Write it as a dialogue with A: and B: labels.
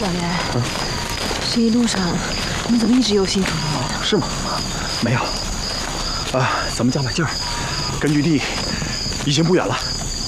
A: 教练，这一路上你怎么一直忧心忡忡的？
B: 是吗？没有。咱们加把劲儿，根据地已经不远了。